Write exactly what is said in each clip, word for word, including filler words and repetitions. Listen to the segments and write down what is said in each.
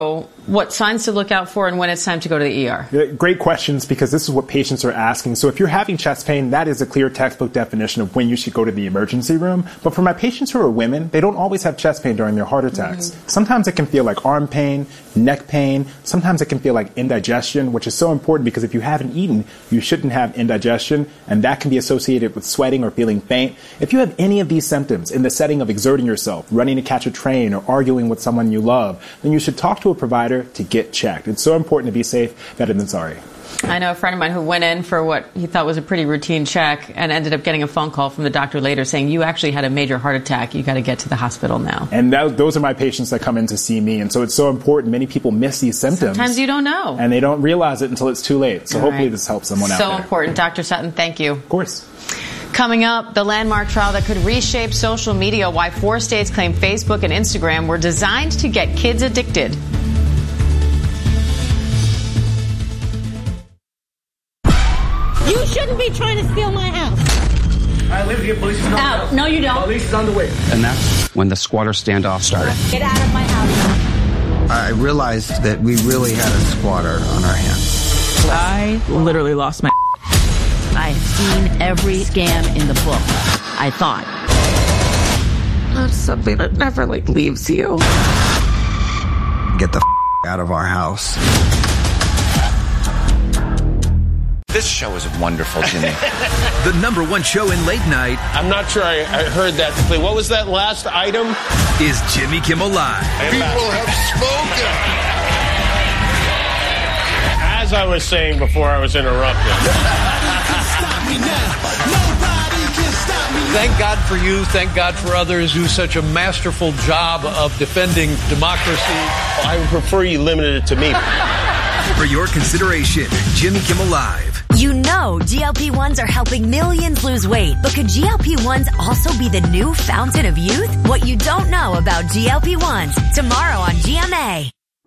what signs to look out for and when it's time to go to the E R? Great questions, because this is what patients are asking. So if you're having chest pain, that is a clear textbook definition of when you should go to the emergency room. But for my patients who are women, they don't always have chest pain during their heart attacks. Mm-hmm. Sometimes it can feel like arm pain, neck pain. Sometimes it can feel like indigestion, which is so important because if you haven't eaten, you shouldn't have indigestion, and that can be associated with sweating or feeling faint. If you have any of these symptoms in the setting of exerting yourself, running to catch a train, or arguing with someone you love, then you should talk to a provider to get checked. It's so important to be safe, better than sorry. I know a friend of mine who went in for what he thought was a pretty routine check and ended up getting a phone call from the doctor later saying, you actually had a major heart attack. You got to get to the hospital now. And that, those are my patients that come in to see me. And so it's so important. Many people miss these symptoms. Sometimes you don't know. And they don't realize it until it's too late. So All hopefully right. this helps someone so out there. So important. Doctor Sutton, thank you. Of course. Coming up, the landmark trial that could reshape social media, why four states claim Facebook and Instagram were designed to get kids addicted. You shouldn't be trying to steal my house. I live here. Police is on the house. No, you don't. Police is on the way. And that's when the squatter standoff started. Get out of my house. I realized that we really had a squatter on our hands. I literally lost my I have seen every scam in the book, I thought. That's something that never, like, leaves you. Get the f- out of our house. This show is wonderful, Jimmy. The number one show in late night. I'm not sure I, I heard that clear. What was that last item? Is Jimmy Kimmel Live. People have spoken. As I was saying before I was interrupted. Thank God for you. Thank God for others who do such a masterful job of defending democracy. I would prefer you limited it to me. For your consideration, Jimmy Kimmel Live. You know G L P ones are helping millions lose weight, but could G L P ones also be the new fountain of youth? What you don't know about G L P ones, tomorrow on G M A.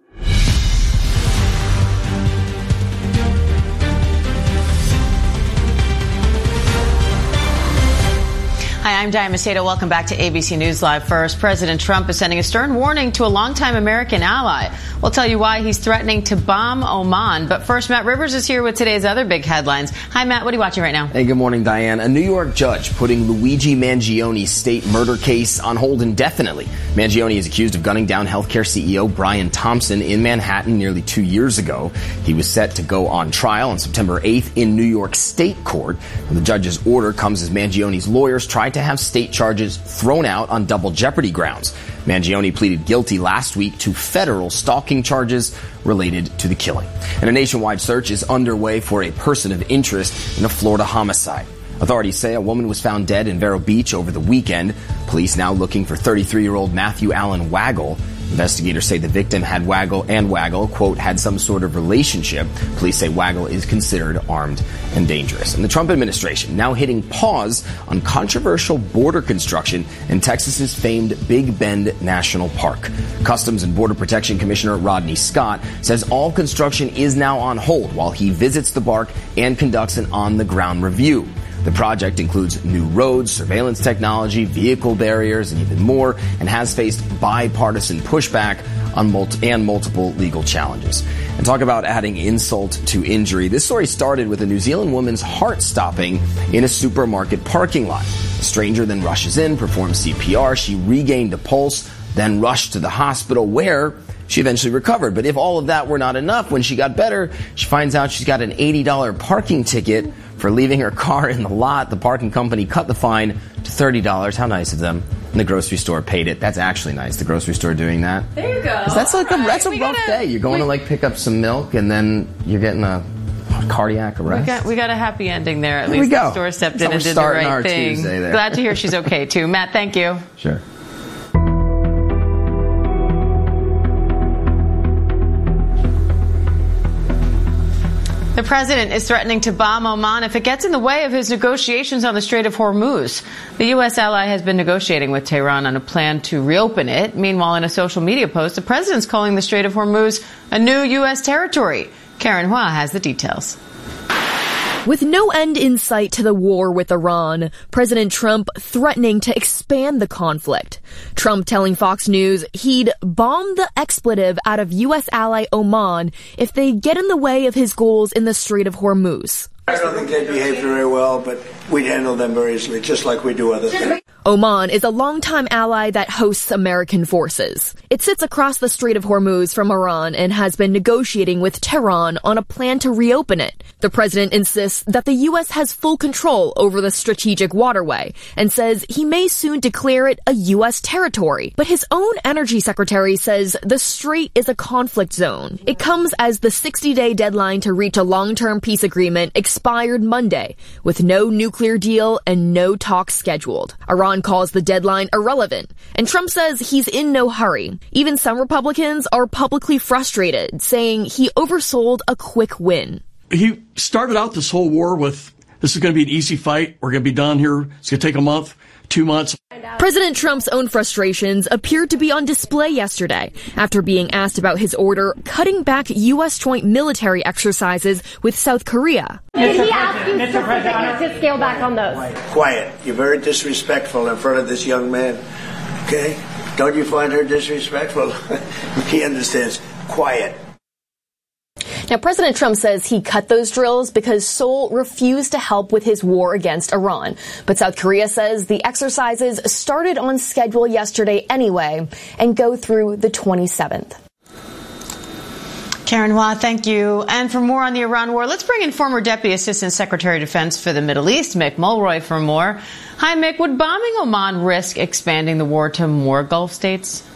Hi, I'm Diane Macedo. Welcome back to A B C News Live. First, President Trump is sending a stern warning to a longtime American ally. We'll tell you why he's threatening to bomb Oman. But first, Matt Rivers is here with today's other big headlines. Hi, Matt. What are you watching right now? Hey, good morning, Diane. A New York judge putting Luigi Mangioni's state murder case on hold indefinitely. Mangioni is accused of gunning down healthcare C E O Brian Thompson in Manhattan nearly two years ago. He was set to go on trial on September eighth in New York State Court. The judge's order comes as Mangioni's lawyers tried to have state charges thrown out on double jeopardy grounds. Mangioni pleaded guilty last week to federal stalking charges related to the killing. And a nationwide search is underway for a person of interest in a Florida homicide. Authorities say a woman was found dead in Vero Beach over the weekend. Police now looking for thirty-three-year-old Matthew Allen Waggle. Investigators say the victim had Waggle and Waggle, quote, had some sort of relationship. Police say Waggle is considered armed and dangerous. And the Trump administration now hitting pause on controversial border construction in Texas's famed Big Bend National Park. Customs and Border Protection Commissioner Rodney Scott says all construction is now on hold while he visits the park and conducts an on-the-ground review. The project includes new roads, surveillance technology, vehicle barriers, and even more, and has faced bipartisan pushback on multi- and multiple legal challenges. And talk about adding insult to injury. This story started with a New Zealand woman's heart stopping in a supermarket parking lot. A stranger then rushes in, performs C P R. She regained a pulse, then rushed to the hospital where she eventually recovered. But if all of that were not enough, when she got better, she finds out she's got an eighty dollars parking ticket for leaving her car in the lot. The parking company cut the fine to thirty dollars. How nice of them. And the grocery store paid it. That's actually nice, the grocery store doing that. There you go. That's like a, right. that's a we rough gotta, day. You're going we, to like pick up some milk and then you're getting a cardiac arrest. We got, we got a happy ending there. At There least we go. the store stepped That's in and did the starting right our thing. Tuesday there. Glad to hear she's okay, too. Matt, thank you. Sure. The president is threatening to bomb Oman if it gets in the way of his negotiations on the Strait of Hormuz. The U S ally has been negotiating with Tehran on a plan to reopen it. Meanwhile, in a social media post, the president's calling the Strait of Hormuz a new U S territory. Karen Hua has the details. With no end in sight to the war with Iran, President Trump threatening to expand the conflict. Trump telling Fox News he'd bomb the expletive out of U S ally Oman if they get in the way of his goals in the Strait of Hormuz. I don't think they behave very well, but we'd handle them very easily, just like we do other things. Oman is a longtime ally that hosts American forces. It sits across the Strait of Hormuz from Iran and has been negotiating with Tehran on a plan to reopen it. The president insists that the U S has full control over the strategic waterway and says he may soon declare it a U S territory. But his own energy secretary says the strait is a conflict zone. It comes as the sixty-day deadline to reach a long-term peace agreement expired Monday, with no nuclear deal and no talks scheduled. Iran calls the deadline irrelevant, and Trump says he's in no hurry. Even some Republicans are publicly frustrated, saying he oversold a quick win. He started out this whole war with, this is going to be an easy fight. We're going to be done here. It's going to take a month, two months. President Trump's own frustrations appeared to be on display yesterday after being asked about his order cutting back U S joint military exercises with South Korea. Did he ask you specifically to scale back on those? Quiet. You're very disrespectful in front of this young man. Okay? Don't you find her disrespectful? He understands. Quiet. Now, President Trump says he cut those drills because Seoul refused to help with his war against Iran. But South Korea says the exercises started on schedule yesterday anyway and go through the twenty-seventh. Karen Hua, thank you. And for more on the Iran war, let's bring in former Deputy Assistant Secretary of Defense for the Middle East, Mick Mulroy, for more. Hi, Mick. Would bombing Oman risk expanding the war to more Gulf states?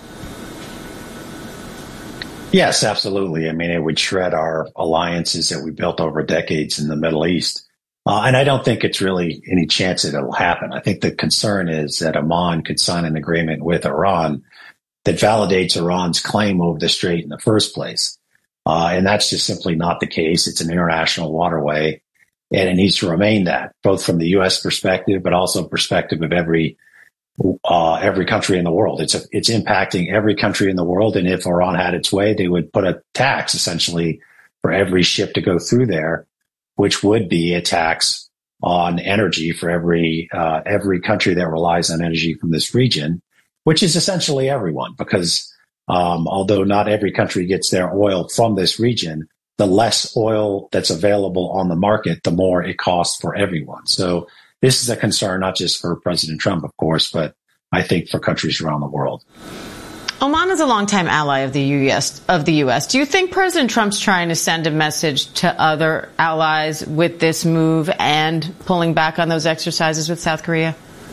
Yes, absolutely. I mean, it would shred our alliances that we built over decades in the Middle East. Uh, and I don't think it's really any chance that it'll happen. I think the concern is that Oman could sign an agreement with Iran that validates Iran's claim over the strait in the first place. Uh, and that's just simply not the case. It's an international waterway, and it needs to remain that, both from the U S perspective, but also perspective of every Uh, every country in the world. It's a, it's impacting every country in the world. And if Iran had its way, they would put a tax essentially for every ship to go through there, which would be a tax on energy for every, uh, every country that relies on energy from this region, which is essentially everyone, because, um, although not every country gets their oil from this region, the less oil that's available on the market, the more it costs for everyone. So this is a concern not just for President Trump, of course, but I think for countries around the world. Oman is a longtime ally of the U S. Of the U S. Do you think President Trump's trying to send a message to other allies with this move and pulling back on those exercises with South Korea?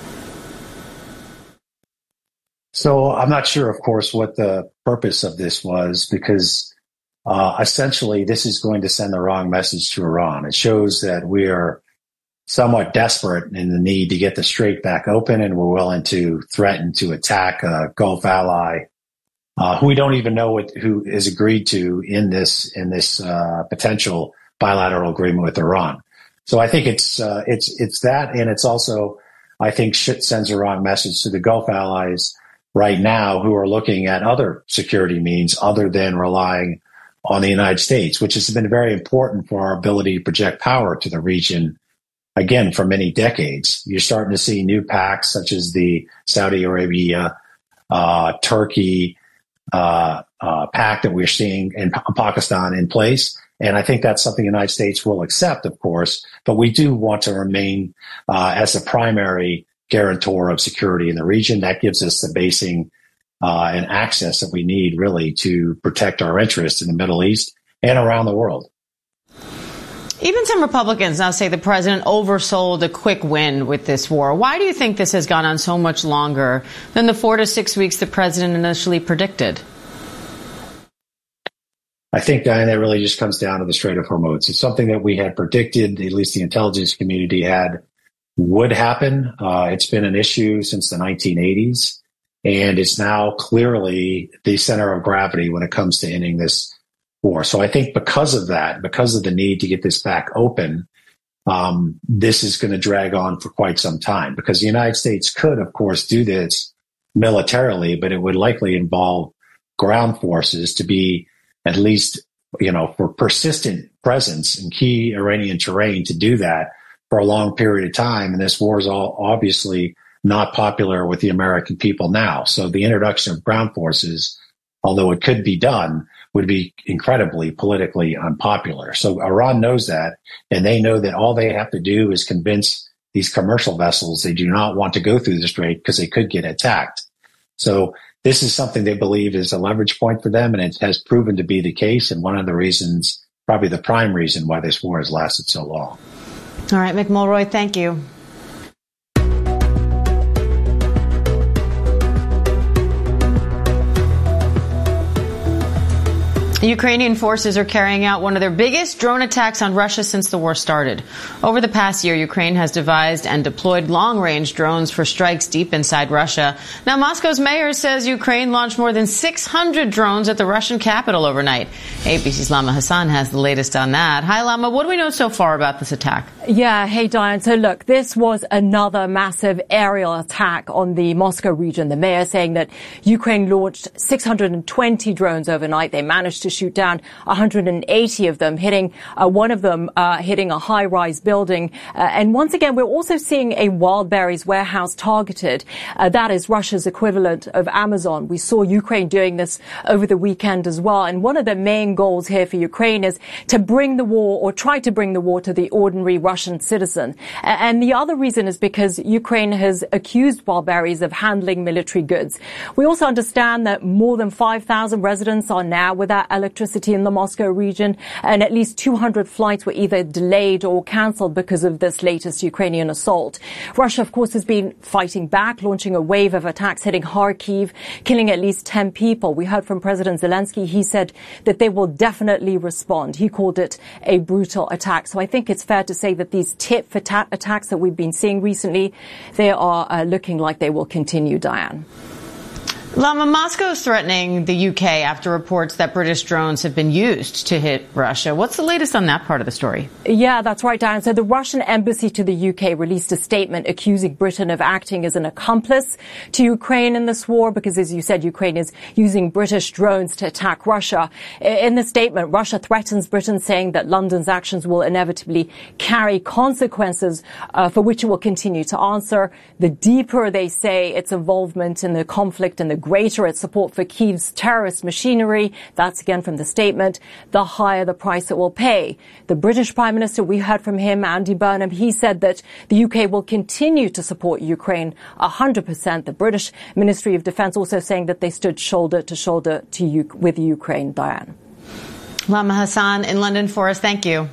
So I'm not sure, of course, what the purpose of this was, because uh, essentially this is going to send the wrong message to Iran. It shows that we are somewhat desperate in the need to get the strait back open, and we're willing to threaten to attack a Gulf ally uh, who we don't even know what, who is agreed to in this in this uh, potential bilateral agreement with Iran. So I think it's uh, it's it's that, and it's also, I think, shit sends a wrong message to the Gulf allies right now who are looking at other security means other than relying on the United States, which has been very important for our ability to project power to the region. Again, for many decades, you're starting to see new pacts such as the Saudi Arabia, uh, Turkey uh, uh, pact that we're seeing in P- Pakistan in place. And I think that's something the United States will accept, of course, but we do want to remain uh, as the primary guarantor of security in the region. That gives us the basing uh, and access that we need really to protect our interests in the Middle East and around the world. Even some Republicans now say the president oversold a quick win with this war. Why do you think this has gone on so much longer than the four to six weeks the president initially predicted? I think, Diane, that really just comes down to the Strait of Hormuz. It's something that we had predicted, at least the intelligence community had, would happen. Uh, it's been an issue since the nineteen eighties, and it's now clearly the center of gravity when it comes to ending this war. So I think because of that, because of the need to get this back open, um, this is going to drag on for quite some time, because the United States could, of course, do this militarily, but it would likely involve ground forces to be at least you know, for persistent presence in key Iranian terrain to do that for a long period of time. And this war is all obviously not popular with the American people now. So the introduction of ground forces, although it could be done, would be incredibly politically unpopular. So Iran knows that, and they know that all they have to do is convince these commercial vessels they do not want to go through the strait because they could get attacked. So this is something they believe is a leverage point for them, and it has proven to be the case, and one of the reasons, probably the prime reason why this war has lasted so long. All right, McMulroy, thank you. Ukrainian forces are carrying out one of their biggest drone attacks on Russia since the war started. Over the past year, Ukraine has devised and deployed long-range drones for strikes deep inside Russia. Now, Moscow's mayor says Ukraine launched more than six hundred drones at the Russian capital overnight. A B C's Lama Hassan has the latest on that. Hi, Lama. What do we know so far about this attack? Yeah. Hey, Diane. So, look, this was another massive aerial attack on the Moscow region. The mayor saying that Ukraine launched six hundred twenty drones overnight. They managed to shoot down one hundred eighty of them, hitting uh, one of them uh, hitting a high-rise building. Uh, and once again, we're also seeing a Wildberries warehouse targeted. Uh, that is Russia's equivalent of Amazon. We saw Ukraine doing this over the weekend as well. And one of the main goals here for Ukraine is to bring the war, or try to bring the war, to the ordinary Russian citizen. Uh, and the other reason is because Ukraine has accused Wildberries of handling military goods. We also understand that more than five thousand residents are now without electricity in the Moscow region, and at least two hundred flights were either delayed or cancelled because of this latest Ukrainian assault. Russia, of course, has been fighting back, launching a wave of attacks hitting Kharkiv, killing at least ten people. We heard from President Zelensky. He said that they will definitely respond. He called it a brutal attack. So I think it's fair to say that these tit-for-tat attacks that we've been seeing recently, they are uh, looking like they will continue, Diane. Lama, Moscow is threatening the U K after reports that British drones have been used to hit Russia. What's the latest on that part of the story? Yeah, that's right, Diane. So the Russian embassy to the U K released a statement accusing Britain of acting as an accomplice to Ukraine in this war because, as you said, Ukraine is using British drones to attack Russia. In the statement, Russia threatens Britain, saying that London's actions will inevitably carry consequences uh, for which it will continue to answer. The deeper, they say, its involvement in the conflict and the greater its support for Kyiv's terrorist machinery, that's again from the statement, the higher the price it will pay. The British Prime Minister, we heard from him, Andy Burnham, he said that the U K will continue to support Ukraine one hundred percent. The British Ministry of Defence also saying that they stood shoulder to shoulder to U- with Ukraine. Diane. Lama Hassan in London for us. Thank you.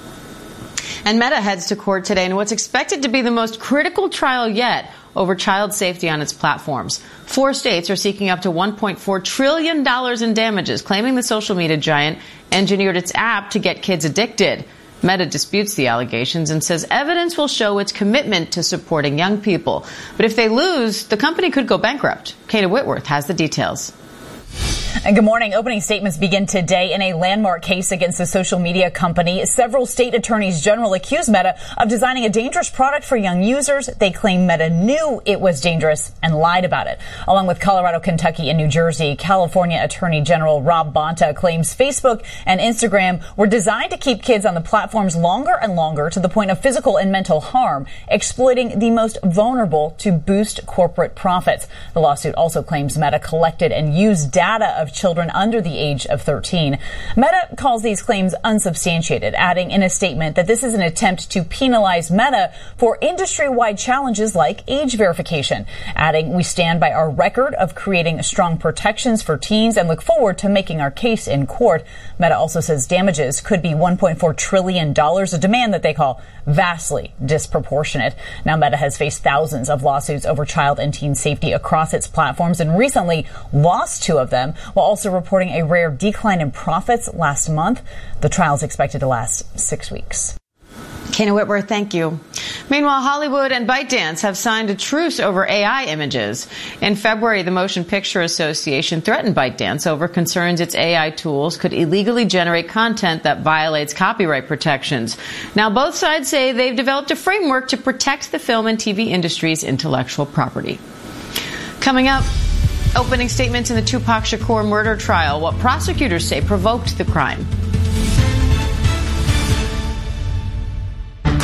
And Meta heads to court today in what's expected to be the most critical trial yet over child safety on its platforms. Four states are seeking up to one point four trillion dollars in damages, claiming the social media giant engineered its app to get kids addicted. Meta disputes the allegations and says evidence will show its commitment to supporting young people. But if they lose, the company could go bankrupt. Kata Whitworth has the details. And good morning. Opening statements begin today in a landmark case against the social media company. Several state attorneys general accuse Meta of designing a dangerous product for young users. They claim Meta knew it was dangerous and lied about it. Along with Colorado, Kentucky, and New Jersey, California Attorney General Rob Bonta claims Facebook and Instagram were designed to keep kids on the platforms longer and longer to the point of physical and mental harm, exploiting the most vulnerable to boost corporate profits. The lawsuit also claims Meta collected and used data of children under the age of thirteen. Meta calls these claims unsubstantiated, adding in a statement that this is an attempt to penalize Meta for industry-wide challenges like age verification. Adding, we stand by our record of creating strong protections for teens and look forward to making our case in court. Meta also says damages could be one point four trillion dollars, a demand that they call vastly disproportionate. Now, Meta has faced thousands of lawsuits over child and teen safety across its platforms and recently lost two of them, while also reporting a rare decline in profits last month. The trial is expected to last six weeks. Kata Whitworth, thank you. Meanwhile, Hollywood and ByteDance have signed a truce over A I images. In February, the Motion Picture Association threatened ByteDance over concerns its A I tools could illegally generate content that violates copyright protections. Now, both sides say they've developed a framework to protect the film and T V industry's intellectual property. Coming up, opening statements in the Tupac Shakur murder trial, what prosecutors say provoked the crime.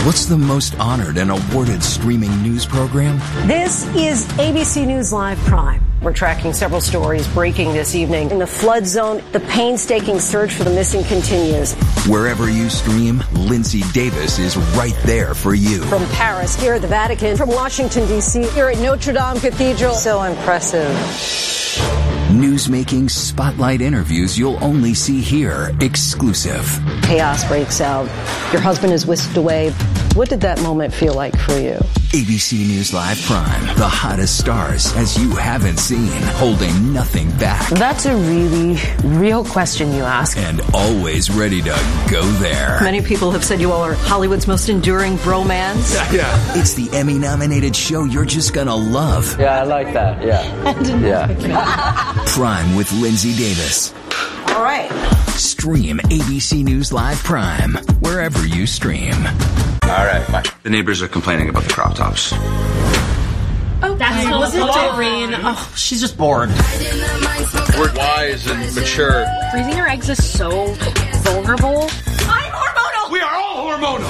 What's the most honored and awarded streaming news program? This is A B C News Live Prime. We're tracking several stories breaking this evening. In the flood zone, the painstaking search for the missing continues. Wherever you stream, Lindsay Davis is right there for you. From Paris, here at the Vatican, from Washington, D C, here at Notre Dame Cathedral. So impressive. Newsmaking spotlight interviews you'll only see here, exclusive. Chaos breaks out. Your husband is whisked away. What did that moment feel like for you? A B C News Live Prime, the hottest stars as you haven't seen, holding nothing back. That's a really real question you ask. And always ready to go there. Many people have said you all are Hollywood's most enduring bromance. Yeah, yeah. It's the Emmy-nominated show you're just gonna love. Yeah, I like that, yeah. Yeah. Prime with Lindsay Davis. All right. Stream A B C News Live Prime, wherever you stream. All right, fine. The neighbors are complaining about the crop tops. Oh, that's Hey, so was it Doreen. Oh, she's just bored. We're wise and mature. Freezing your eggs is so vulnerable. I'm hormonal! We are all hormonal!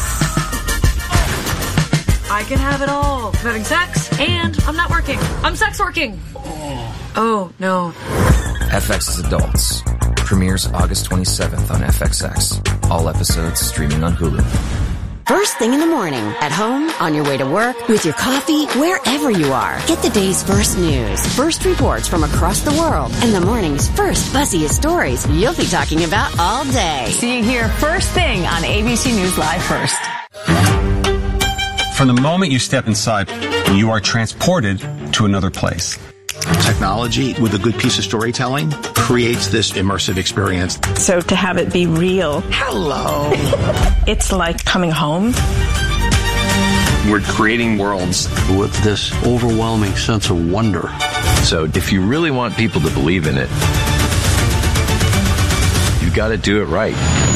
I can have it all. I'm having sex, and I'm not working. I'm sex working. Oh, no. F X's Adults. Premieres August twenty-seventh on F X X. All episodes streaming on Hulu. First thing in the morning, at home, on your way to work, with your coffee, wherever you are. Get the day's first news, first reports from across the world, and the morning's first buzziest stories you'll be talking about all day. See you here first thing on A B C News Live First. From the moment you step inside, you are transported to another place. Technology with a good piece of storytelling creates this immersive experience. So to have it be real, hello, it's like coming home. We're creating worlds with this overwhelming sense of wonder. So if you really want people to believe in it, you've got to do it right.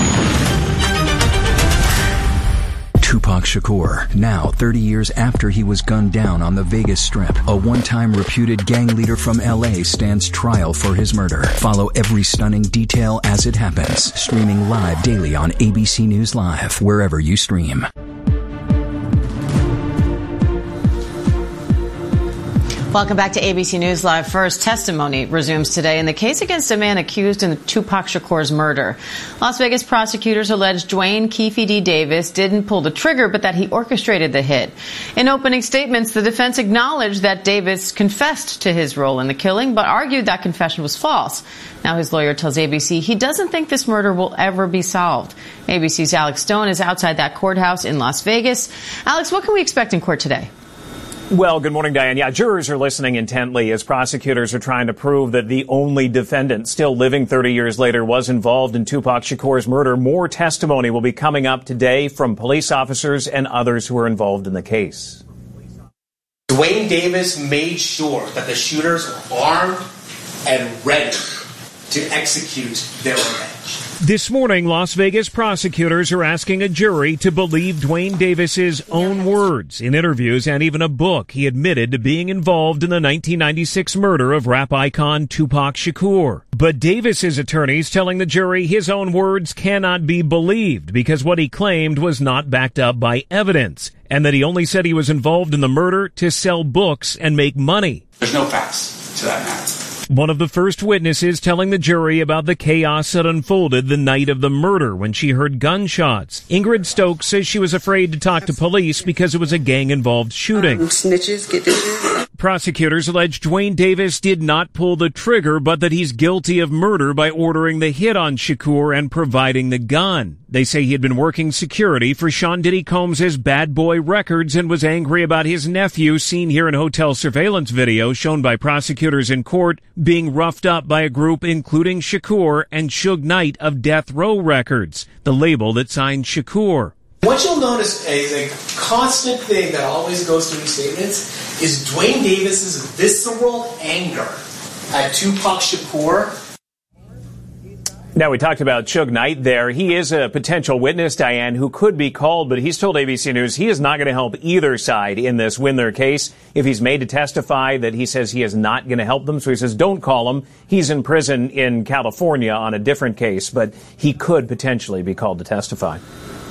Tupac Shakur, now thirty years after he was gunned down on the Vegas Strip, a one-time reputed gang leader from L A stands trial for his murder. Follow every stunning detail as it happens. Streaming live daily on A B C News Live, wherever you stream. Welcome back to A B C News Live First. Testimony resumes today in the case against a man accused in Tupac Shakur's murder. Las Vegas prosecutors alleged Dwayne Keefe D. Davis didn't pull the trigger, but that he orchestrated the hit. In opening statements, the defense acknowledged that Davis confessed to his role in the killing, but argued that confession was false. Now his lawyer tells A B C he doesn't think this murder will ever be solved. A B C's Alex Stone is outside that courthouse in Las Vegas. Alex, what can we expect in court today? Well, good morning, Diane. Yeah, jurors are listening intently as prosecutors are trying to prove that the only defendant still living thirty years later was involved in Tupac Shakur's murder. More testimony will be coming up today from police officers and others who are involved in the case. Dwayne Davis made sure that the shooters were armed and ready to execute their revenge. This morning, Las Vegas prosecutors are asking a jury to believe Dwayne Davis's own words in interviews and even a book. He admitted to being involved in the nineteen ninety-six murder of rap icon Tupac Shakur. But Davis's attorneys telling the jury his own words cannot be believed because what he claimed was not backed up by evidence, and that he only said he was involved in the murder to sell books and make money. There's no facts to that matter. One of the first witnesses telling the jury about the chaos that unfolded the night of the murder when she heard gunshots. Ingrid Stokes says she was afraid to talk to police because it was a gang-involved shooting. Um, snitches get this. Prosecutors allege Dwayne Davis did not pull the trigger, but that he's guilty of murder by ordering the hit on Shakur and providing the gun. They say he had been working security for Sean Diddy Combs' Bad Boy Records and was angry about his nephew, seen here in hotel surveillance video shown by prosecutors in court, being roughed up by a group including Shakur and Suge Knight of Death Row Records, the label that signed Shakur. What you'll notice is a constant thing that always goes through these statements is Dwayne Davis's visceral anger at Tupac Shakur. Now, we talked about Suge Knight there. He is a potential witness, Diane, who could be called, but he's told A B C News he is not going to help either side in this win their case. If he's made to testify, that he says he is not going to help them, so he says don't call him. He's in prison in California on a different case, but he could potentially be called to testify.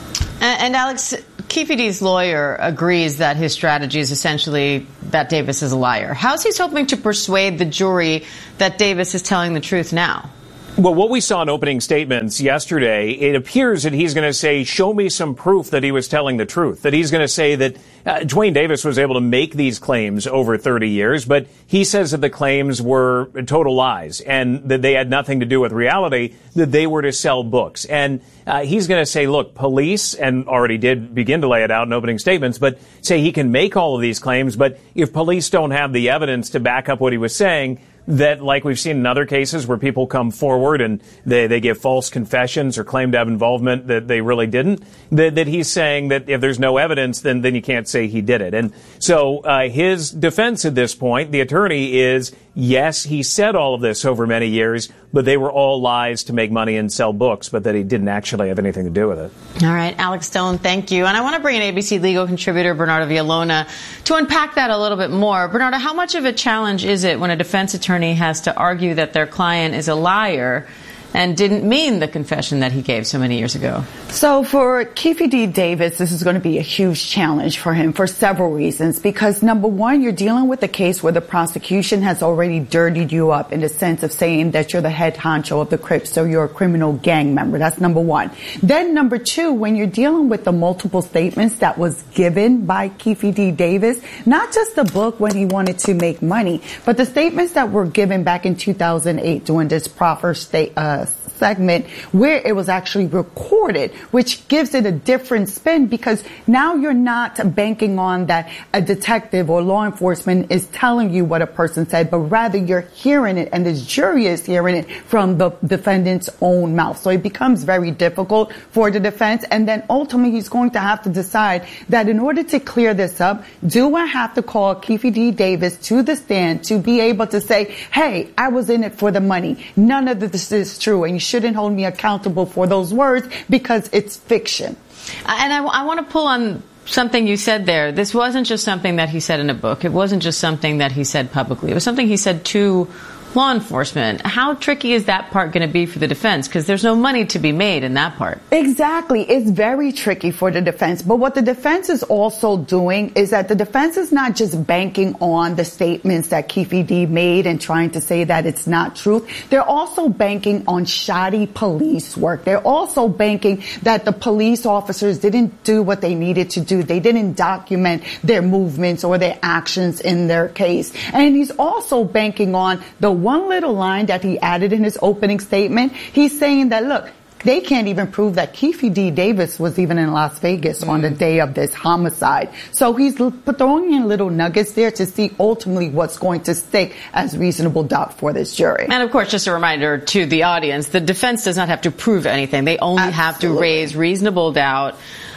And, and Alex, Keffe D's lawyer agrees that his strategy is essentially that Davis is a liar. How's he hoping to persuade the jury that Davis is telling the truth now? Well, what we saw in opening statements yesterday, it appears that he's going to say, show me some proof that he was telling the truth, that he's going to say that uh, Duane Davis was able to make these claims over thirty years, but he says that the claims were total lies and that they had nothing to do with reality, that they were to sell books. And uh, he's going to say, look, police, and already did begin to lay it out in opening statements, but say he can make all of these claims, but if police don't have the evidence to back up what he was saying, that, like we've seen in other cases where people come forward and they, they give false confessions or claim to have involvement that they really didn't, that, that he's saying that if there's no evidence, then, then you can't say he did it. And so uh, his defense at this point, the attorney, is, yes, he said all of this over many years, but they were all lies to make money and sell books, but that he didn't actually have anything to do with it. All right, Alex Stone, thank you. And I want to bring in A B C legal contributor Bernardo Villalona to unpack that a little bit more. Bernardo, how much of a challenge is it when a defense attorney has to argue that their client is a liar and didn't mean the confession that he gave so many years ago? So for Keffe D. Davis, this is going to be a huge challenge for him for several reasons. Because number one, you're dealing with a case where the prosecution has already dirtied you up in the sense of saying that you're the head honcho of the Crips, so you're a criminal gang member. That's number one. Then number two, when you're dealing with the multiple statements that was given by Keffe D. Davis, not just the book when he wanted to make money, but the statements that were given back in two thousand eight during this proffer state, uh, segment where it was actually recorded, which gives it a different spin because now you're not banking on that a detective or law enforcement is telling you what a person said, but rather you're hearing it and the jury is hearing it from the defendant's own mouth. So it becomes very difficult for the defense. And then ultimately he's going to have to decide that in order to clear this up, do I have to call Keffe D. Davis to the stand to be able to say, hey, I was in it for the money. None of this is true. And you shouldn't hold me accountable for those words because it's fiction. And I, I want to pull on something you said there. This wasn't just something that he said in a book. It wasn't just something that he said publicly. It was something he said to law enforcement. How tricky is that part going to be for the defense? Because there's no money to be made in that part. Exactly. It's very tricky for the defense. But what the defense is also doing is that the defense is not just banking on the statements that Keffe D made and trying to say that it's not truth. They're also banking on shoddy police work. They're also banking that the police officers didn't do what they needed to do. They didn't document their movements or their actions in their case. And he's also banking on the one little line that he added in his opening statement. He's saying that, look, they can't even prove that Keffe D. Davis was even in Las Vegas mm-hmm. on the day of this homicide. So he's throwing in little nuggets there to see ultimately what's going to stick as reasonable doubt for this jury. And of course, just a reminder to the audience, the defense does not have to prove anything. They only Absolutely. have to raise reasonable doubt.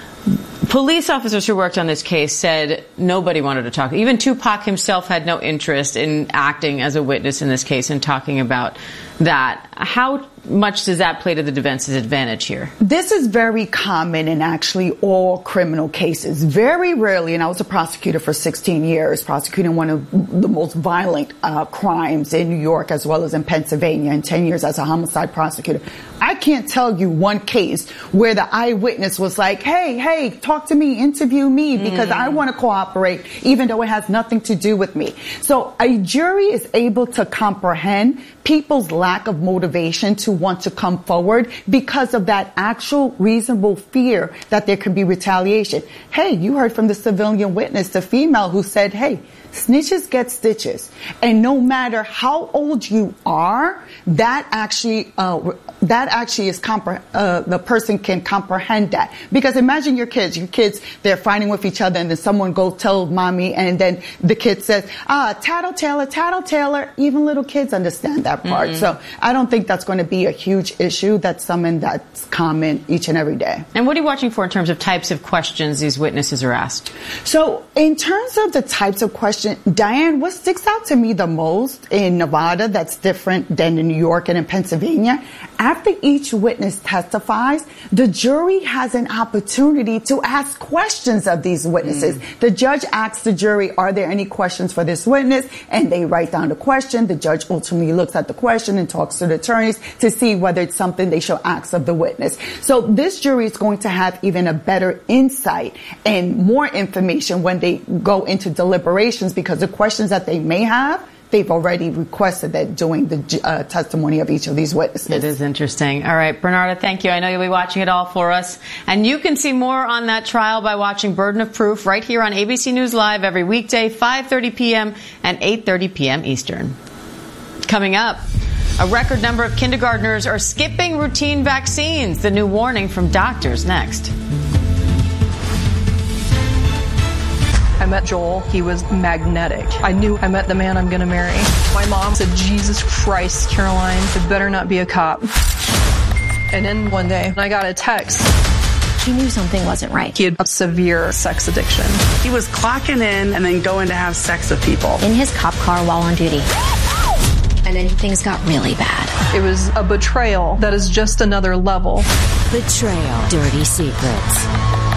Police officers who worked on this case said nobody wanted to talk. Even Tupac himself had no interest in acting as a witness in this case and talking about that. How much does that play to the defense's advantage here? This is very common in actually all criminal cases. Very rarely, and I was a prosecutor for sixteen years, prosecuting one of the most violent uh, crimes in New York as well as in Pennsylvania, and ten years as a homicide prosecutor. I can't tell you one case where the eyewitness was like, hey, hey, talk to me, interview me, because mm. I want to cooperate, even though it has nothing to do with me. So a jury is able to comprehend people's lack of motivation to want to come forward because of that actual reasonable fear that there could be retaliation. Hey, you heard from the civilian witness, the female who said, hey, snitches get stitches. And no matter how old you are, that actually, uh, that actually is, compre- uh, the person can comprehend that. Because imagine your kids, your kids, they're fighting with each other and then someone goes tell mommy and then the kid says, ah, tattletailer, tattletailer. Even little kids understand that part. Mm-hmm. So I don't think that's going to be a huge issue. That's something that's common each and every day. And what are you watching for in terms of types of questions these witnesses are asked? So in terms of the types of questions, Diane, what sticks out to me the most in Nevada that's different than in New York and in Pennsylvania, after each witness testifies, the jury has an opportunity to ask questions of these witnesses. Mm. The judge asks the jury, are there any questions for this witness? And they write down the question. The judge ultimately looks at the question and talks to the attorneys to see whether it's something they shall ask of the witness. So this jury is going to have even a better insight and more information when they go into deliberations, because the questions that they may have, they've already requested that during the uh, testimony of each of these witnesses. It is interesting. All right, Bernarda, thank you. I know you'll be watching it all for us. And you can see more on that trial by watching Burden of Proof right here on A B C News Live every weekday, five thirty p.m. and eight thirty p.m. Eastern. Coming up, a record number of kindergartners are skipping routine vaccines. The new warning from doctors next. I met Joel. He was magnetic. I knew I met the man I'm going to marry. My mom said, Jesus Christ, Caroline, it better not be a cop. And then one day, I got a text. He knew something wasn't right. He had a severe sex addiction. He was clocking in and then going to have sex with people. In his cop car while on duty. And then things got really bad. It was a betrayal that is just another level. Betrayal. Dirty secrets.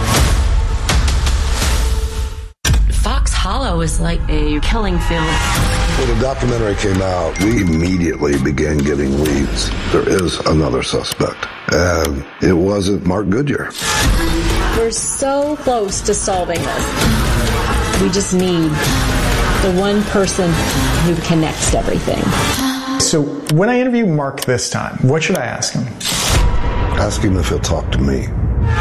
Fox Hollow is like a killing field. When the documentary came out, we immediately began getting leads. There is another suspect, and it wasn't Mark Goodyear. We're so close to solving this. We just need the one person who connects to everything. So when I interview Mark this time, what should I ask him? Ask him if he'll talk to me.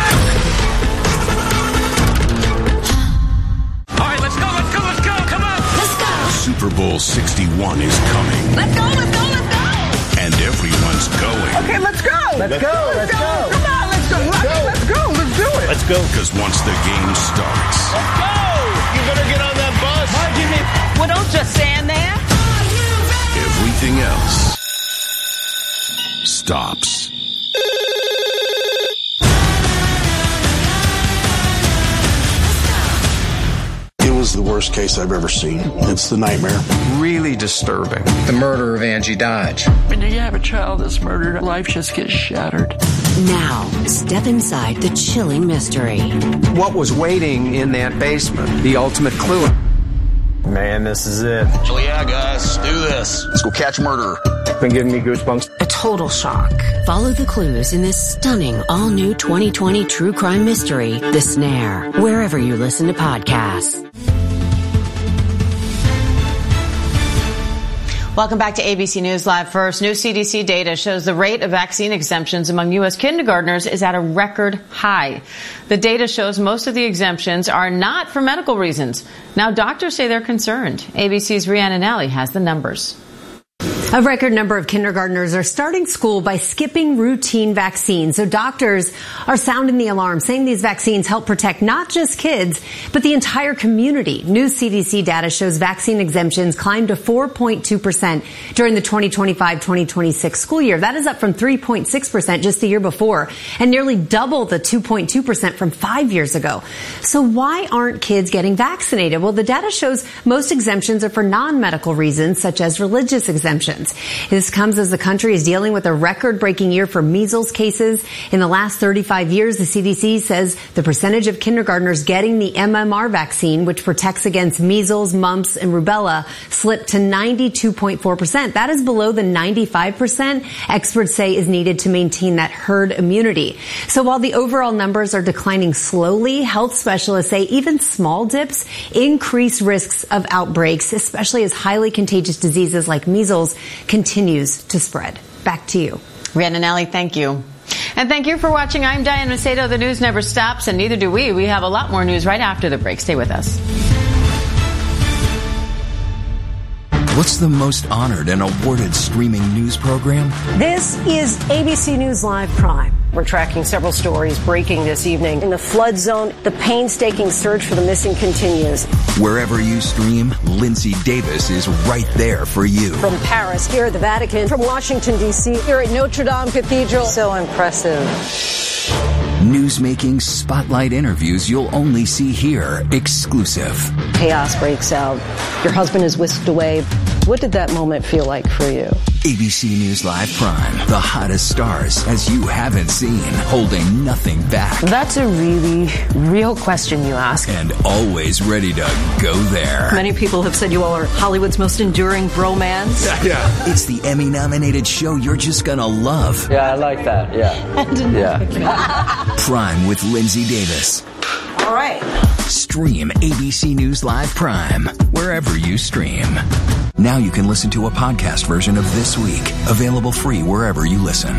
Super Bowl sixty-one is coming. Let's go, let's go, let's go! And everyone's going. Okay, let's go! Let's, let's go, go, let's go! go. Come on, let's go! Let's go, let's go, let's do it! Let's go. Because once the game starts... Let's go! You better get on that bus! Hi, Jimmy. Well, don't just stand there. Everything else stops. The worst case I've ever seen. It's the nightmare. Really disturbing. The murder of Angie Dodge. When you have a child that's murdered, life just gets shattered. Now, step inside the chilling mystery. What was waiting in that basement? The ultimate clue. Man, this is it. Oh yeah, guys, do this. Let's go catch murderer. Been giving me goosebumps. A total shock. Follow the clues in this stunning all-new twenty twenty true crime mystery, The Snare, wherever you listen to podcasts. Welcome back to A B C News Live. First, new C D C data shows the rate of vaccine exemptions among U S kindergartners is at a record high. The data shows most of the exemptions are not for medical reasons. Now, doctors say they're concerned. A B C's Rhiannon Alley has the numbers. A record number of kindergartners are starting school by skipping routine vaccines. So doctors are sounding the alarm, saying these vaccines help protect not just kids, but the entire community. New C D C data shows vaccine exemptions climbed to four point two percent during the twenty twenty-five twenty twenty-six school year. That is up from three point six percent just the year before, and nearly double the two point two percent from five years ago. So why aren't kids getting vaccinated? Well, the data shows most exemptions are for non-medical reasons, such as religious exemptions. This comes as the country is dealing with a record-breaking year for measles cases. In the last thirty-five years, the C D C says the percentage of kindergartners getting the M M R vaccine, which protects against measles, mumps, and rubella, slipped to ninety-two point four percent. That is below the ninety-five percent experts say is needed to maintain that herd immunity. So while the overall numbers are declining slowly, health specialists say even small dips increase risks of outbreaks, especially as highly contagious diseases like measles continues to spread. Back to you. Rhiannon Alley, thank you. And thank you for watching. I'm Diane Macedo. The news never stops, and neither do we. We have a lot more news right after the break. Stay with us. What's the most honored and awarded streaming news program? This is A B C News Live Prime. We're tracking several stories breaking this evening. In the flood zone, the painstaking search for the missing continues. Wherever you stream, Lindsay Davis is right there for you. From Paris, here at the Vatican, from Washington, D C, here at Notre Dame Cathedral. So impressive. Newsmaking spotlight interviews you'll only see here, exclusive. Chaos breaks out. Your husband is whisked away. What did that moment feel like for you? A B C News Live Prime, the hottest stars as you haven't seen, holding nothing back. That's a really real question you ask. And always ready to go there. Many people have said you all are Hollywood's most enduring bromance. Yeah, yeah. It's the Emmy-nominated show you're just gonna love. Yeah, I like that. Yeah. Yeah. Prime with Lindsay Davis. All right. Stream A B C News Live Prime wherever you stream. Now you can listen to a podcast version of This Week, available free wherever you listen.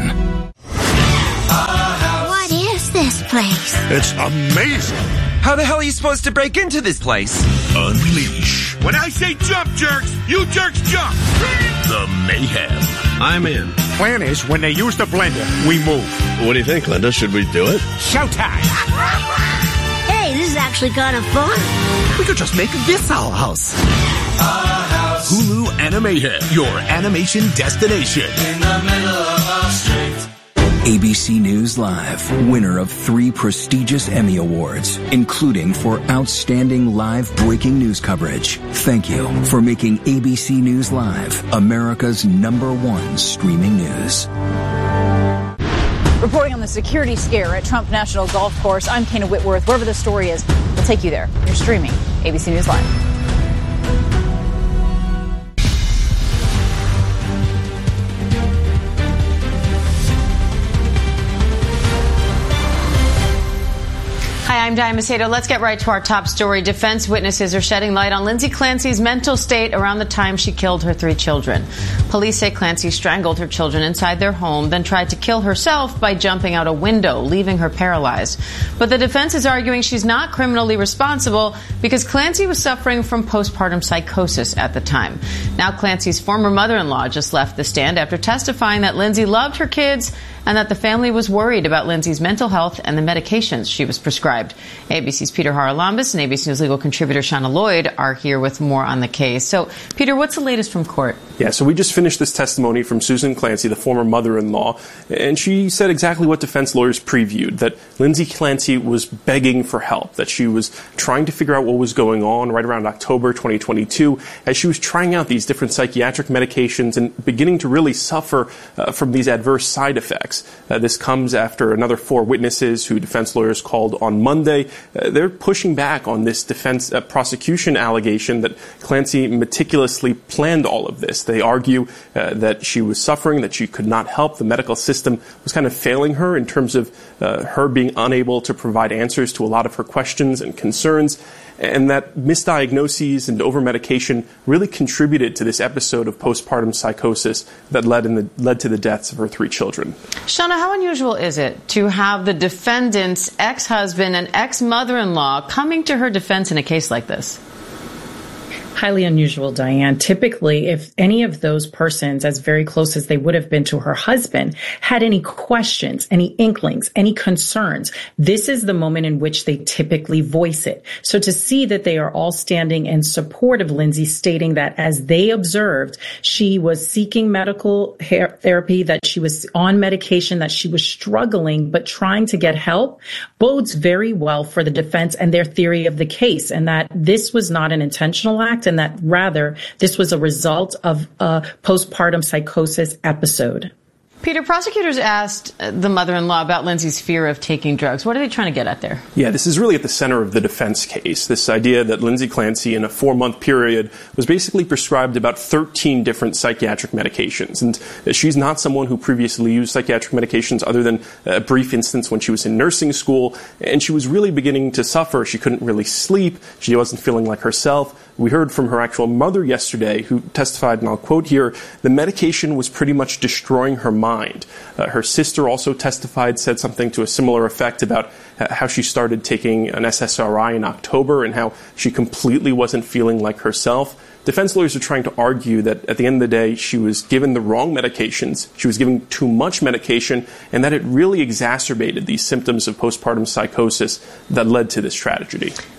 What is this place? It's amazing. How the hell are you supposed to break into this place? Unleash. When I say jump, jerks, you jerks jump. The mayhem. I'm in. Plan is, when they use the blender, we move. What do you think, Linda? Should we do it? Showtime. Hey, this is actually kind of fun. We could just make this our house. Hulu Animated, your animation destination. In the middle of our street. A B C News Live, winner of three prestigious Emmy Awards, including for outstanding live breaking news coverage. Thank you for making A B C News Live America's number one streaming news. Reporting on the security scare at Trump National Golf Course, I'm Kana Whitworth. Wherever the story is, we'll take you there. You're streaming A B C News Live. Hi, I'm Diane Macedo. Let's get right to our top story. Defense witnesses are shedding light on Lindsay Clancy's mental state around the time she killed her three children. Police say Clancy strangled her children inside their home, then tried to kill herself by jumping out a window, leaving her paralyzed. But the defense is arguing she's not criminally responsible because Clancy was suffering from postpartum psychosis at the time. Now Clancy's former mother-in-law just left the stand after testifying that Lindsay loved her kids and that the family was worried about Lindsay's mental health and the medications she was prescribed. A B C's Peter Haralambous and A B C News legal contributor Shauna Lloyd are here with more on the case. So, Peter, what's the latest from court? Yeah, so we just finished this testimony from Susan Clancy, the former mother-in-law, and she said exactly what defense lawyers previewed, that Lindsay Clancy was begging for help, that she was trying to figure out what was going on right around October twenty twenty-two as she was trying out these different psychiatric medications and beginning to really suffer uh, from these adverse side effects. Uh, this comes after another four witnesses who defense lawyers called on Monday. Uh, they're pushing back on this defense uh, prosecution allegation that Clancy meticulously planned all of this. They argue uh, that she was suffering, that she could not help. The medical system was kind of failing her in terms of uh, her being unable to provide answers to a lot of her questions and concerns, and that misdiagnoses and over-medication really contributed to this episode of postpartum psychosis that led, in the, led to the deaths of her three children. Shauna, how unusual is it to have the defendant's ex-husband and ex-mother-in-law coming to her defense in a case like this? Highly unusual, Diane. Typically, if any of those persons, as very close as they would have been to her husband, had any questions, any inklings, any concerns, this is the moment in which they typically voice it. So to see that they are all standing in support of Lindsay, stating that as they observed, she was seeking medical therapy, that she was on medication, that she was struggling but trying to get help, bodes very well for the defense and their theory of the case, and that this was not an intentional act, and that rather this was a result of a postpartum psychosis episode. Peter, prosecutors asked the mother-in-law about Lindsay's fear of taking drugs. What are they trying to get at there? Yeah, this is really at the center of the defense case. This idea that Lindsay Clancy, in a four-month period, was basically prescribed about thirteen different psychiatric medications. And she's not someone who previously used psychiatric medications other than a brief instance when she was in nursing school. And she was really beginning to suffer. She couldn't really sleep. She wasn't feeling like herself. We heard from her actual mother yesterday, who testified, and I'll quote here, the medication was pretty much destroying her mind. Uh, her sister also testified, said something to a similar effect about uh, how she started taking an S S R I in October and how she completely wasn't feeling like herself. Defense lawyers are trying to argue that at the end of the day, she was given the wrong medications, she was given too much medication, and that it really exacerbated these symptoms of postpartum psychosis that led to this tragedy.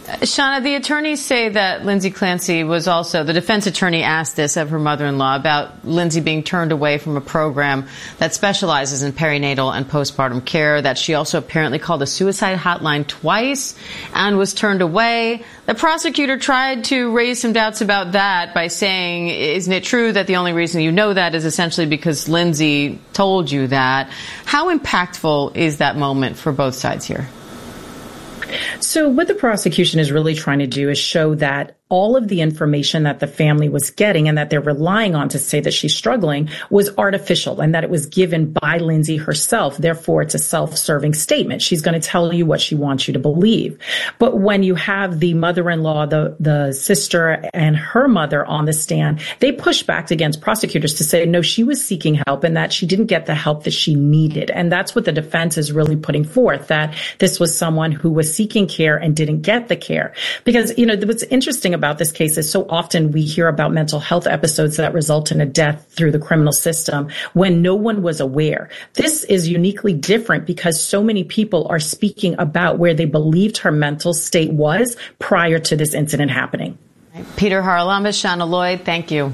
Shauna, the attorneys say that Lindsay Clancy was also, the defense attorney asked this of her mother-in-law about Lindsay being turned away from a program that specializes in perinatal and postpartum care, that she also apparently called a suicide hotline twice and was turned away. The prosecutor tried to raise some doubts about that by saying, isn't it true that the only reason you know that is essentially because Lindsay told you that? How impactful is that moment for both sides here? So what the prosecution is really trying to do is show that all of the information that the family was getting and that they're relying on to say that she's struggling was artificial and that it was given by Lindsay herself. Therefore, it's a self-serving statement. She's going to tell you what she wants you to believe. But when you have the mother-in-law, the, the sister and her mother on the stand, they push back against prosecutors to say, no, she was seeking help and that she didn't get the help that she needed. And that's what the defense is really putting forth, that this was someone who was seeking care and didn't get the care. Because, you know, what's interesting about this case is so often we hear about mental health episodes that result in a death through the criminal system when no one was aware. This is uniquely different because so many people are speaking about where they believed her mental state was prior to this incident happening. Peter Haralambous, Shauna Lloyd, thank you.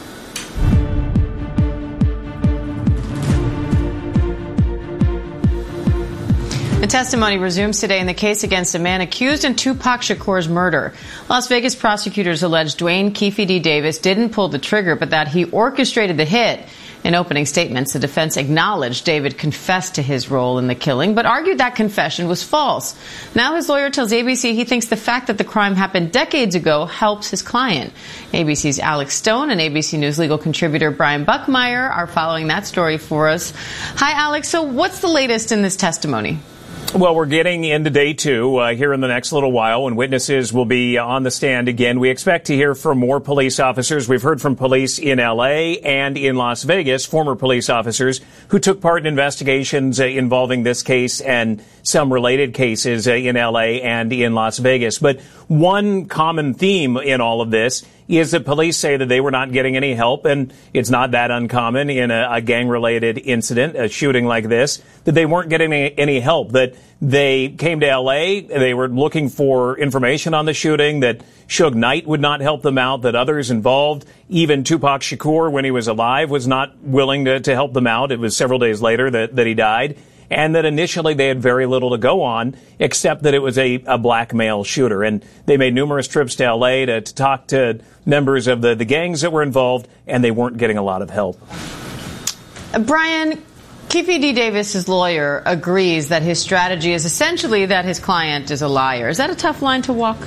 The testimony resumes today in the case against a man accused in Tupac Shakur's murder. Las Vegas prosecutors allege Dwayne Keefe D. Davis didn't pull the trigger, but that he orchestrated the hit. In opening statements, the defense acknowledged David confessed to his role in the killing, but argued that confession was false. Now his lawyer tells A B C he thinks the fact that the crime happened decades ago helps his client. A B C's Alex Stone and A B C News legal contributor Brian Buckmeyer are following that story for us. Hi, Alex. So what's the latest in this testimony? Well, we're getting into day two uh, here in the next little while when witnesses will be on the stand again. We expect to hear from more police officers. We've heard from police in L A and in Las Vegas, former police officers who took part in investigations uh, involving this case and some related cases uh, in L A and in Las Vegas. But one common theme in all of this is that police say that they were not getting any help, and it's not that uncommon in a, a gang-related incident, a shooting like this, that they weren't getting any, any help, that they came to L A, they were looking for information on the shooting, that Suge Knight would not help them out, that others involved, even Tupac Shakur, when he was alive, was not willing to, to help them out. It was several days later that, that he died. And that initially they had very little to go on, except that it was a, a black male shooter. And they made numerous trips to L A to, to talk to members of the, the gangs that were involved, and they weren't getting a lot of help. Brian, Keefe D. Davis's lawyer agrees that his strategy is essentially that his client is a liar. Is that a tough line to walk?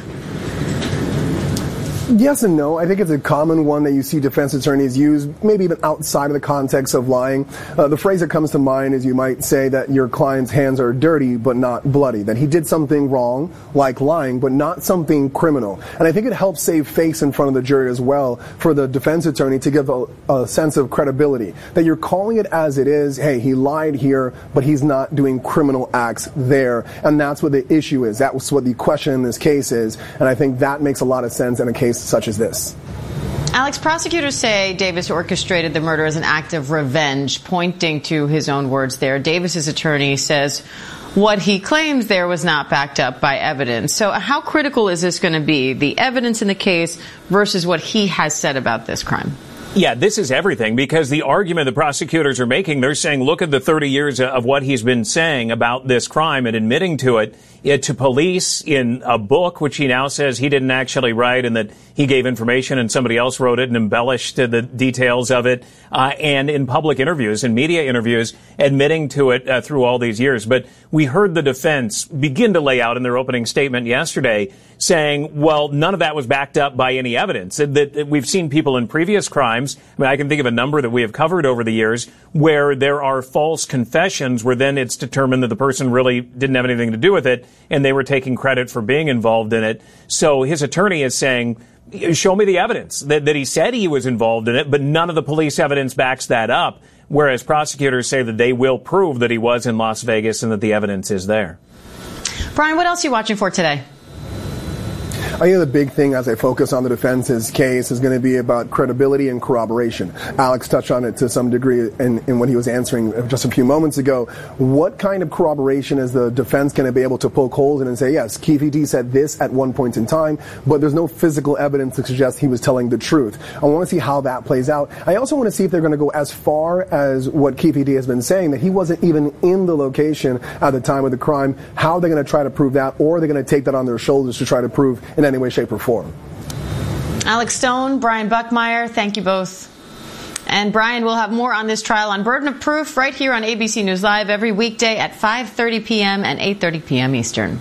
Yes and no. I think it's a common one that you see defense attorneys use, maybe even outside of the context of lying. Uh, the phrase that comes to mind is you might say that your client's hands are dirty but not bloody, that he did something wrong, like lying, but not something criminal. And I think it helps save face in front of the jury as well for the defense attorney to give a, a sense of credibility, that you're calling it as it is. Hey, he lied here, but he's not doing criminal acts there. And that's what the issue is. That was what the question in this case is. And I think that makes a lot of sense in a case such as this. Alex, prosecutors say Davis orchestrated the murder as an act of revenge, pointing to his own words there. Davis's attorney says what he claims there was not backed up by evidence. So how critical is this going to be, the evidence in the case versus what he has said about this crime? Yeah, this is everything, because the argument the prosecutors are making, they're saying, look at the thirty years of what he's been saying about this crime and admitting to it, it to police in a book, which he now says he didn't actually write and that he gave information and somebody else wrote it and embellished the details of it, uh, and in public interviews and media interviews, admitting to it uh, through all these years. But we heard the defense begin to lay out in their opening statement yesterday saying, well, none of that was backed up by any evidence. That, that we've seen people in previous crimes, I mean, I can think of a number that we have covered over the years, where there are false confessions where then it's determined that the person really didn't have anything to do with it and they were taking credit for being involved in it. So his attorney is saying, show me the evidence that, that he said he was involved in it, but none of the police evidence backs that up, whereas prosecutors say that they will prove that he was in Las Vegas and that the evidence is there. Brian, what else are you watching for today? I think the big thing as I focus on the defense's case is going to be about credibility and corroboration. Alex touched on it to some degree in, in what he was answering just a few moments ago. What kind of corroboration is the defense going to be able to poke holes in and say, yes, K V D said this at one point in time, but there's no physical evidence to suggest he was telling the truth. I want to see how that plays out. I also want to see if they're going to go as far as what K V D has been saying, that he wasn't even in the location at the time of the crime. How are they going to try to prove that, or are they going to take that on their shoulders to try to prove in any way, shape, or form? Alex Stone, Brian Buckmeyer, thank you both. And Brian, we'll have more on this trial on Burden of Proof right here on A B C News Live every weekday at five thirty p.m. and eight thirty p.m. Eastern.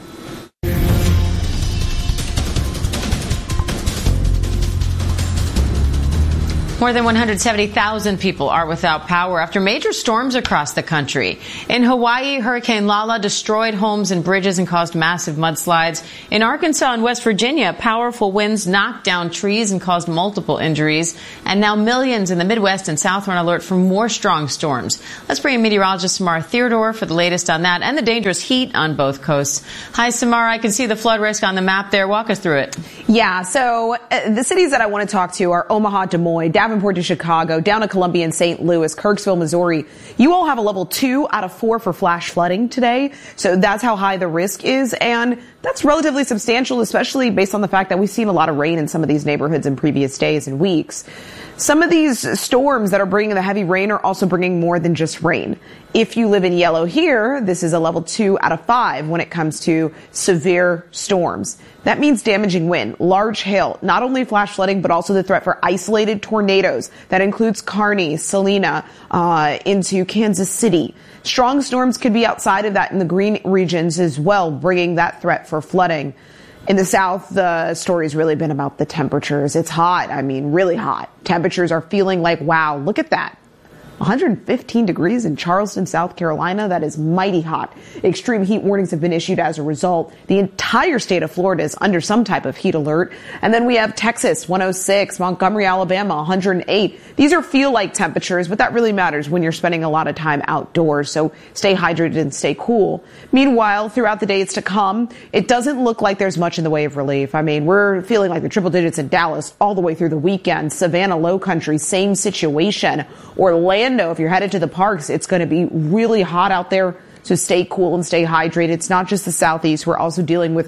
More than one hundred seventy thousand people are without power after major storms across the country. In Hawaii, Hurricane Lala destroyed homes and bridges and caused massive mudslides. In Arkansas and West Virginia, powerful winds knocked down trees and caused multiple injuries. And now millions in the Midwest and South are on alert for more strong storms. Let's bring in meteorologist Samara Theodore for the latest on that and the dangerous heat on both coasts. Hi, Samara. I can see the flood risk on the map there. Walk us through it. Yeah, so uh, the cities that I want to talk to are Omaha, Des Moines, Davenport to Chicago, down to Columbia and Saint Louis, Kirksville, Missouri. You all have a level two out of four for flash flooding today. So that's how high the risk is. And that's relatively substantial, especially based on the fact that we've seen a lot of rain in some of these neighborhoods in previous days and weeks. Some of these storms that are bringing the heavy rain are also bringing more than just rain. If you live in yellow here, this is a level two out of five when it comes to severe storms. That means damaging wind, large hail, not only flash flooding, but also the threat for isolated tornadoes. That includes Kearney, Salina, uh, into Kansas City. Strong storms could be outside of that in the green regions as well, bringing that threat for flooding. In the South, the story's really been about the temperatures. It's hot. I mean, really hot. Temperatures are feeling like, wow, look at that. one hundred fifteen degrees in Charleston, South Carolina. That is mighty hot. Extreme heat warnings have been issued as a result. The entire state of Florida is under some type of heat alert. And then we have Texas, one oh six, Montgomery, Alabama, one hundred eight. These are feel-like temperatures, but that really matters when you're spending a lot of time outdoors. So stay hydrated and stay cool. Meanwhile, throughout the days to come, it doesn't look like there's much in the way of relief. I mean, we're feeling like the triple digits in Dallas all the way through the weekend. Savannah, Low Country, same situation. Orlando, if you're headed to the parks, it's going to be really hot out there. So stay cool and stay hydrated. It's not just the Southeast. We're also dealing with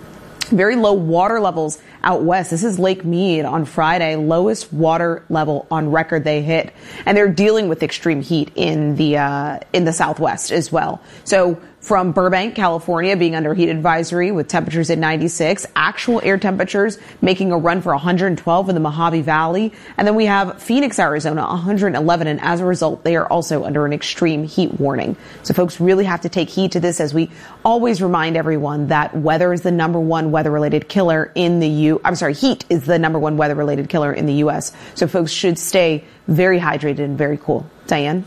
very low water levels out west. This is Lake Mead on Friday, lowest water level on record they hit. And they're dealing with extreme heat in the, uh, in the Southwest as well. So from Burbank, California, being under heat advisory with temperatures at ninety-six, actual air temperatures making a run for one hundred twelve in the Mojave Valley. And then we have Phoenix, Arizona, one hundred eleven. And as a result, they are also under an extreme heat warning. So folks really have to take heed to this, as we always remind everyone that weather is the number one weather-related killer in the U. I'm sorry, heat is the number one weather-related killer in the U S. So folks should stay very hydrated and very cool. Diane?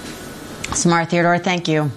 Samara Theodore, thank you.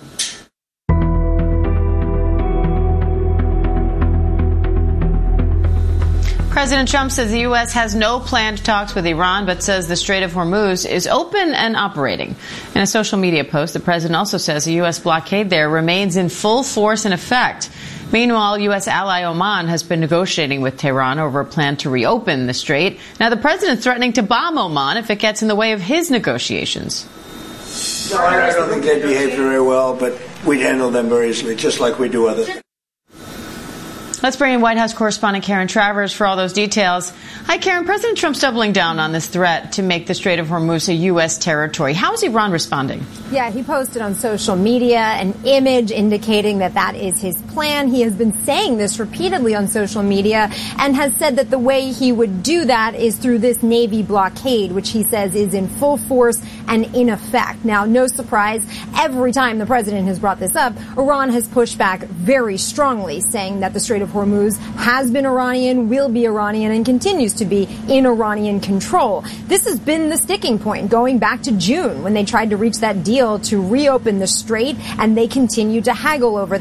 President Trump says the U S has no planned talks with Iran, but says the Strait of Hormuz is open and operating. In a social media post, the president also says the U S blockade there remains in full force and effect. Meanwhile, U S ally Oman has been negotiating with Tehran over a plan to reopen the strait. Now, the president's threatening to bomb Oman if it gets in the way of his negotiations. No, I don't think they behave very well, but we'd handle them very easily, just like we do others. Let's bring in White House correspondent Karen Travers for all those details. Hi, Karen. President Trump's doubling down on this threat to make the Strait of Hormuz a U S territory. How is Iran responding? Yeah, he posted on social media an image indicating that that is his plan. He has been saying this repeatedly on social media and has said that the way he would do that is through this Navy blockade, which he says is in full force and in effect. Now, no surprise, every time the president has brought this up, Iran has pushed back very strongly, saying that the Strait of Hormuz has been Iranian, will be Iranian, and continues to be in Iranian control. This has been the sticking point going back to June when they tried to reach that deal to reopen the strait, and they continue to haggle over this.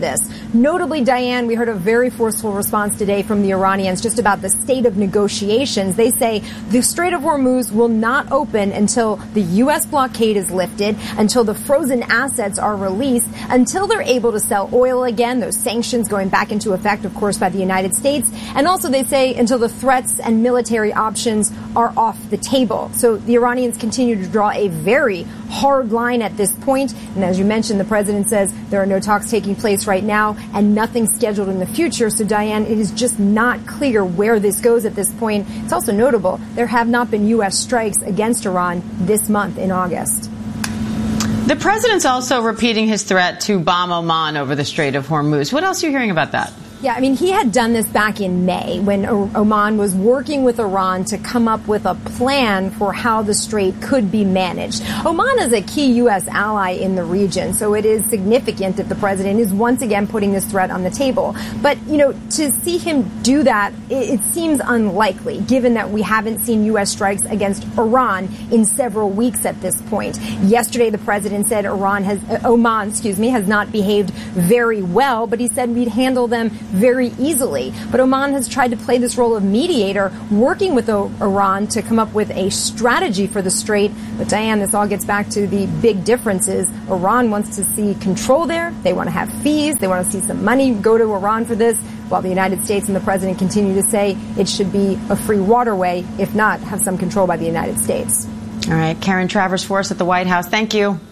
Notably, Diane, we heard a very forceful response today from the Iranians just about the state of negotiations. They say the Strait of Hormuz will not open until the U S blockade is lifted, until the frozen assets are released, until they're able to sell oil again, those sanctions going back into effect, of course, by the United States. And also they say until the threats and military options are off the table. So the Iranians continue to draw a very hard line at this point. And as you mentioned, the president says there are no talks taking place right now and nothing scheduled in the future. So, Diane, it is just not clear where this goes at this point. It's also notable there have not been U S strikes against Iran this month in August. The president's also repeating his threat to bomb Oman over the Strait of Hormuz. What else are you hearing about that? Yeah, I mean, he had done this back in May when Oman was working with Iran to come up with a plan for how the strait could be managed. Oman is a key U S ally in the region, so it is significant that the president is once again putting this threat on the table. But, you know, to see him do that, it, it seems unlikely, given that we haven't seen U S strikes against Iran in several weeks at this point. Yesterday, the president said Iran has, uh, Oman, excuse me, has not behaved very well, but he said we'd handle them very easily. But Oman has tried to play this role of mediator, working with o- Iran to come up with a strategy for the strait. But Diane, this all gets back to the big differences. Iran wants to see control there. They want to have fees. They want to see some money go to Iran for this, while the United States and the president continue to say it should be a free waterway, if not have some control by the United States. All right, Karen Travers for us at the White House. Thank you.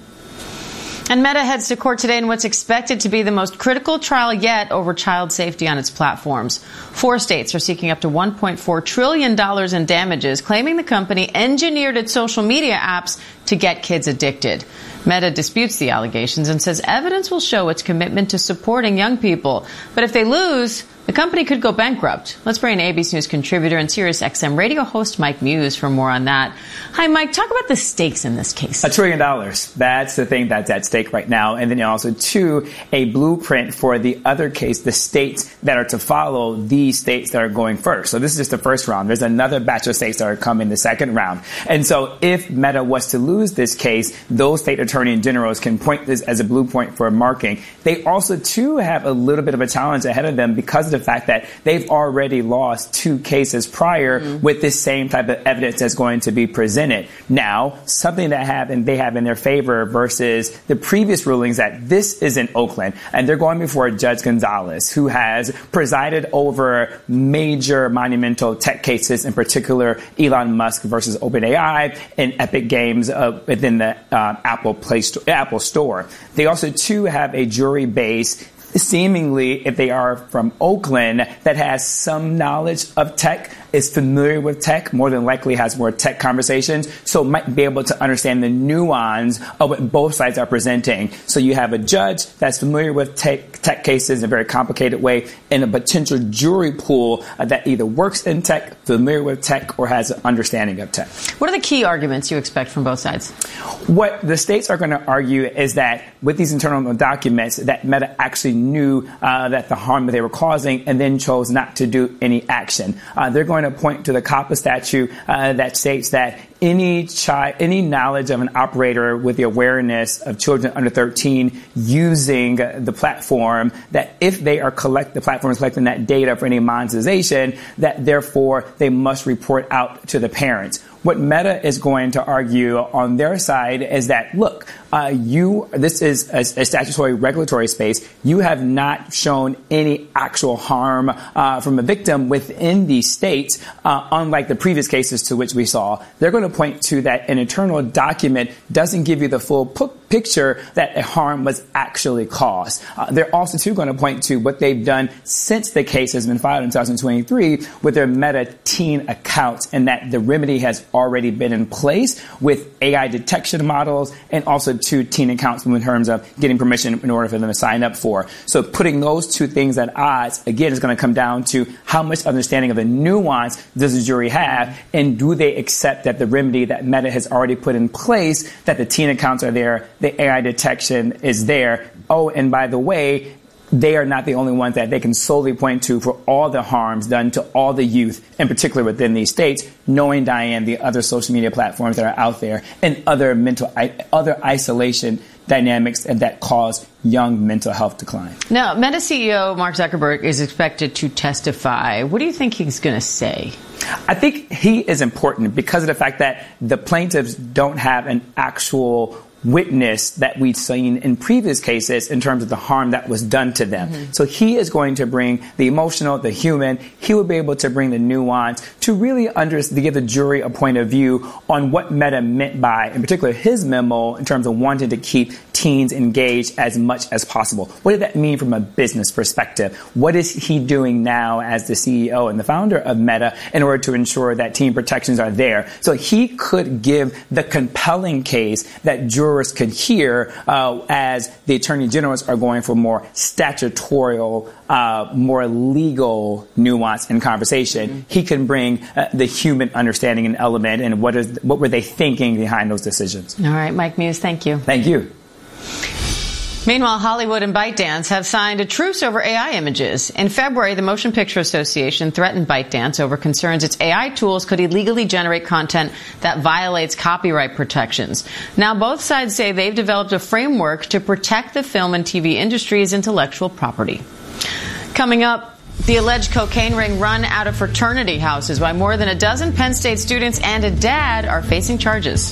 And Meta heads to court today in what's expected to be the most critical trial yet over child safety on its platforms. Four states are seeking up to one point four trillion dollars in damages, claiming the company engineered its social media apps to get kids addicted. Meta disputes the allegations and says evidence will show its commitment to supporting young people. But if they lose, the company could go bankrupt. Let's bring in A B C News contributor and Sirius X M radio host Mike Muse for more on that. Hi, Mike. Talk about the stakes in this case. A trillion dollars. That's the thing that's at stake right now. And then also, two, a blueprint for the other case, the states that are to follow these states that are going first. So this is just the first round. There's another batch of states that are coming the second round. And so if Meta was to lose this case, those state attorney generals can point this as a blueprint for marking. They also, too, have a little bit of a challenge ahead of them because of the fact that they've already lost two cases prior mm-hmm. with this same type of evidence that's going to be presented. Now, something that have and they have in their favor versus the previous rulings that this is in Oakland, and they're going before Judge Gonzalez, who has presided over major monumental tech cases, in particular Elon Musk versus OpenAI and Epic Games uh, within the uh, Apple Play Store, Apple Store. They also, too, have a jury base, seemingly, if they are from Oakland, that has some knowledge of tech, is familiar with tech, more than likely has more tech conversations, so might be able to understand the nuance of what both sides are presenting. So you have a judge that's familiar with tech, tech cases in a very complicated way, and a potential jury pool uh, that either works in tech, familiar with tech, or has an understanding of tech. What are the key arguments you expect from both sides? What the states are going to argue is that with these internal documents, that Meta actually knew uh, that the harm that they were causing and then chose not to do any action. Uh, they're going to point to the COPPA statute uh, that states that any child, any knowledge of an operator with the awareness of children under thirteen using the platform, that if they are collect the platform is collecting that data for any monetization, that therefore they must report out to the parents. What Meta is going to argue on their side is that, look, uh, you, this is a, a statutory regulatory space. You have not shown any actual harm uh, from a victim within these states, uh, unlike the previous cases to which we saw. They're going to point to that an internal document doesn't give you the full p- picture that a harm was actually caused. Uh, they're also, too, going to point to what they've done since the case has been filed in twenty twenty-three with their Meta teen accounts, and that the remedy has already been in place with A I detection models and also two teen accounts in terms of getting permission in order for them to sign up for. So putting those two things at odds, again, is going to come down to how much understanding of the nuance does the jury have, and do they accept that the remedy that Meta has already put in place, that the teen accounts are there, the A I detection is there. Oh, and by the way, they are not the only ones that they can solely point to for all the harms done to all the youth, in particular within these states, knowing, Diane, the other social media platforms that are out there and other mental, other isolation dynamics that cause young mental health decline. Now, Meta C E O Mark Zuckerberg is expected to testify. What do you think he's going to say? I think he is important because of the fact that the plaintiffs don't have an actual witness that we've seen in previous cases in terms of the harm that was done to them. Mm-hmm. So he is going to bring the emotional, the human. He will be able to bring the nuance to really under, to give the jury a point of view on what Meta meant by, in particular, his memo in terms of wanting to keep teens engaged as much as possible. What did that mean from a business perspective? What is he doing now as the C E O and the founder of Meta in order to ensure that teen protections are there? So he could give the compelling case that jurors could hear uh, as the attorney generals are going for more statutorial, uh, more legal nuance and conversation. Mm-hmm. He can bring uh, the human understanding and element and what is what were they thinking behind those decisions. All right, Mike Muse, thank you. Thank you. Meanwhile, Hollywood and ByteDance have signed a truce over A I images. In February, the Motion Picture Association threatened ByteDance over concerns its A I tools could illegally generate content that violates copyright protections. Now, both sides say they've developed a framework to protect the film and T V industry's intellectual property. Coming up, the alleged cocaine ring run out of fraternity houses, why more than a dozen Penn State students and a dad are facing charges.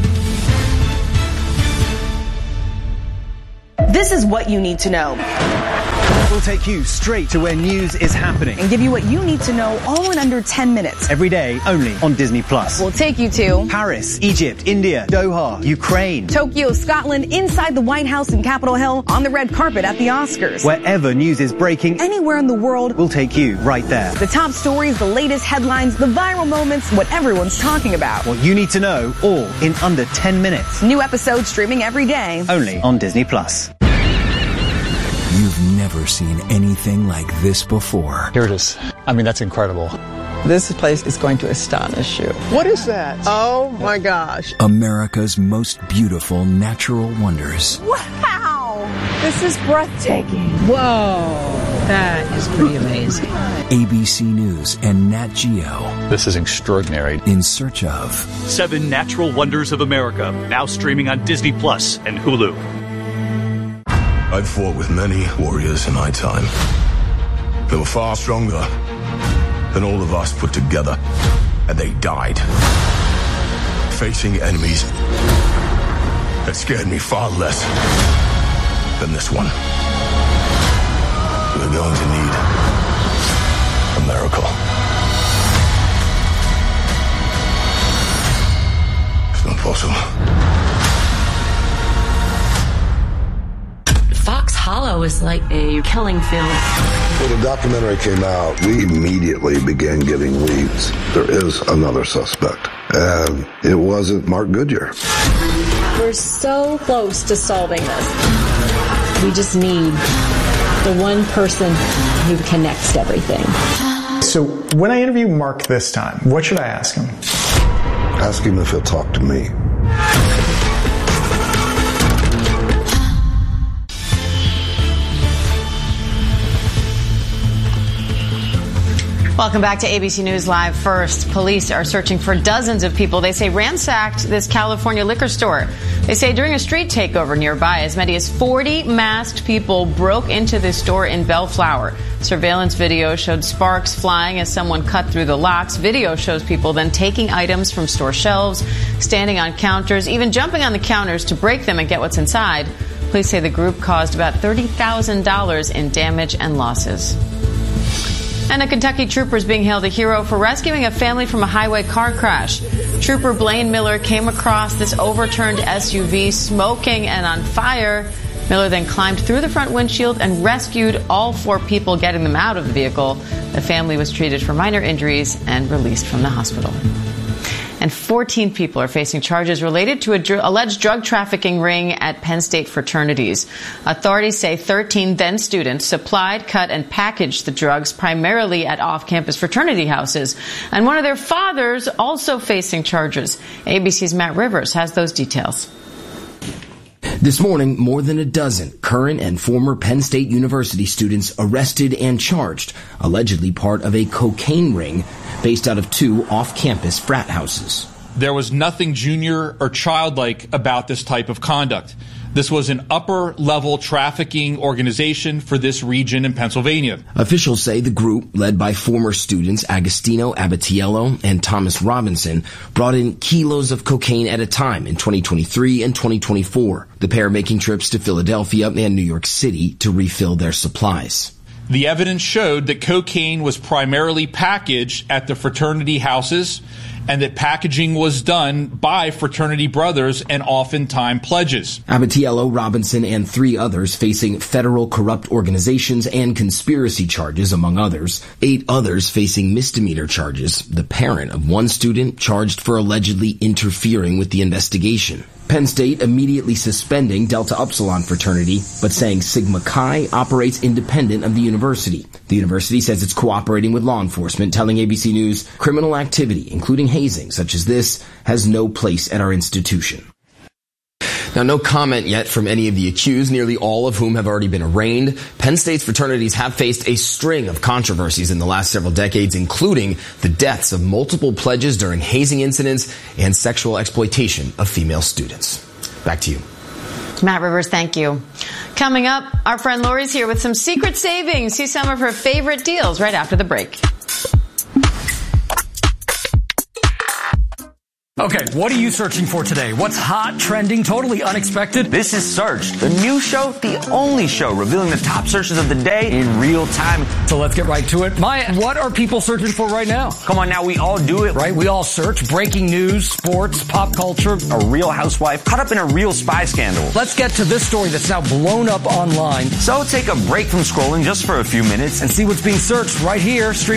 This is what you need to know. We'll take you straight to where news is happening and give you what you need to know all in under ten minutes. Every day, only on Disney Plus. We'll take you to Paris, Egypt, India, Doha, Ukraine, Tokyo, Scotland, inside the White House in Capitol Hill, on the red carpet at the Oscars. Wherever news is breaking, anywhere in the world, we'll take you right there. The top stories, the latest headlines, the viral moments, what everyone's talking about. What you need to know, all in under ten minutes. New episodes streaming every day. Only on Disney Plus. You've never seen anything like this before. Here it is. I mean, that's incredible. This place is going to astonish you. What is that? Oh my gosh. America's most beautiful natural wonders. Wow! This is breathtaking. Whoa! That is pretty amazing. A B C News and Nat Geo. This is extraordinary. In search of Seven Natural Wonders of America, now streaming on Disney Plus and Hulu. I've fought with many warriors in my time. They were far stronger than all of us put together, and they died facing enemies that scared me far less than this one. We're going to need a miracle. It's not possible. Fox Hollow is like a killing field. When the documentary came out, we immediately began getting leads. There is another suspect, and it wasn't Mark Goodyear. We're so close to solving this. We just need the one person who connects everything. So when I interview Mark this time, what should I ask him? Ask him if he'll talk to me. Welcome back to A B C News Live. First, police are searching for dozens of people they say ransacked this California liquor store. They say during a street takeover nearby, as many as forty masked people broke into this store in Bellflower. Surveillance video showed sparks flying as someone cut through the locks. Video shows people then taking items from store shelves, standing on counters, even jumping on the counters to break them and get what's inside. Police say the group caused about thirty thousand dollars in damage and losses. And a Kentucky trooper is being hailed a hero for rescuing a family from a highway car crash. Trooper Blaine Miller came across this overturned S U V smoking and on fire. Miller then climbed through the front windshield and rescued all four people, getting them out of the vehicle. The family was treated for minor injuries and released from the hospital. And fourteen people are facing charges related to an dr- alleged drug trafficking ring at Penn State fraternities. Authorities say thirteen then students supplied, cut, and packaged the drugs primarily at off-campus fraternity houses. And one of their fathers also facing charges. A B C's Matt Rivers has those details. This morning, more than a dozen current and former Penn State University students arrested and charged, allegedly part of a cocaine ring based out of two off-campus frat houses. There was nothing junior or childlike about this type of conduct. This was an upper-level trafficking organization for this region in Pennsylvania. Officials say the group, led by former students Agostino Abatiello and Thomas Robinson, brought in kilos of cocaine at a time in twenty twenty-three and twenty twenty-four, the pair making trips to Philadelphia and New York City to refill their supplies. The evidence showed that cocaine was primarily packaged at the fraternity houses and that packaging was done by fraternity brothers and oftentimes pledges. Abatiello, Robinson, and three others facing federal corrupt organizations and conspiracy charges, among others. Eight others facing misdemeanor charges. The parent of one student charged for allegedly interfering with the investigation. Penn State immediately suspending Delta Upsilon fraternity, but saying Sigma Chi operates independent of the university. The university says it's cooperating with law enforcement, telling A B C News criminal activity, including hazing such as this, has no place at our institution. Now, no comment yet from any of the accused, nearly all of whom have already been arraigned. Penn State's fraternities have faced a string of controversies in the last several decades, including the deaths of multiple pledges during hazing incidents and sexual exploitation of female students. Back to you. Matt Rivers, thank you. Coming up, our friend Lori's here with some secret savings. See some of her favorite deals right after the break. Okay, what are you searching for today? What's hot, trending, totally unexpected? This is Searched, the new show, the only show revealing the top searches of the day in real time. So let's get right to it. Maya, what are people searching for right now? Come on now, we all do it. Right, we all search breaking news, sports, pop culture. A real housewife caught up in a real spy scandal. Let's get to this story that's now blown up online. So take a break from scrolling just for a few minutes and see what's being searched right here. Stream